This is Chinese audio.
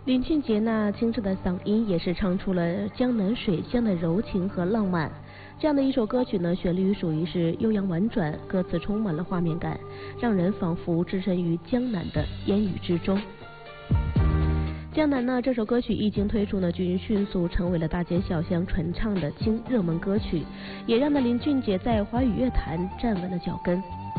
林俊杰那清澈的嗓音也是唱出了江南水乡的柔情和浪漫。这样的一首歌曲呢，旋律属于是悠扬婉转，歌词充满了画面感，让人仿佛置身于江南的烟雨之中。江南呢这首歌曲一经推出呢，均迅速成为了大街小巷传唱的热门歌曲，也让林俊杰在华语乐坛站稳了脚跟。